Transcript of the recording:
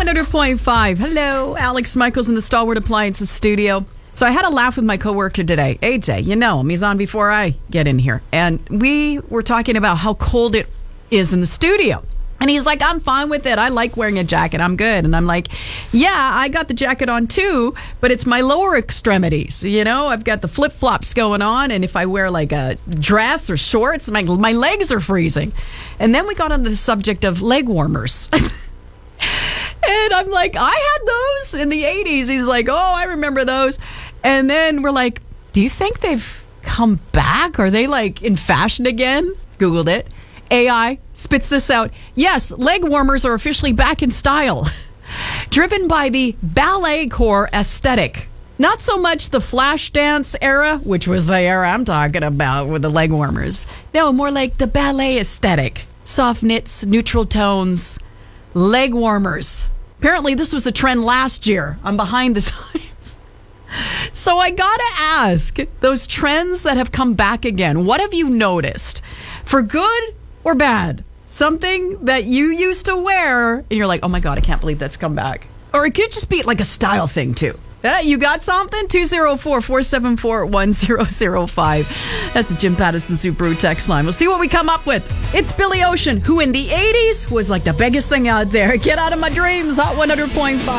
100.5. Hello, Alex Michaels in the Stalwart Appliances studio. So I had a laugh with my coworker today, AJ. You know him. He's on before I get in here. And we were talking about how cold it is in the studio. And he's like, I'm fine with it. I like wearing a jacket. I'm good. And I'm like, yeah, I got the jacket on too, but it's my lower extremities. You know, I've got the flip-flops going on. And if I wear like a dress or shorts, my legs are freezing. And then we got on the subject of leg warmers. And I'm like, I had those in the 80s. He's like, oh, I remember those. And then we're like, do you think they've come back? Are they like in fashion again? Googled it. AI spits this out. Yes, leg warmers are officially back in style. Driven by the ballet core aesthetic. Not so much the flash dance era, which was the era I'm talking about with the leg warmers. No, more like the ballet aesthetic. Soft knits, neutral tones, leg warmers. Apparently this was a trend last year. I'm behind the times. So I gotta ask, those trends that have come back again, what have you noticed? For good or bad? Something that you used to wear and you're like, oh my God, I can't believe that's come back. Or it could just be like a style thing too. You got something? 204-474-1005. That's the Jim Pattison Subaru text line. We'll see what we come up with. It's Billy Ocean, who in the 80s was like the biggest thing out there. Get out of my dreams, Hot 100.5.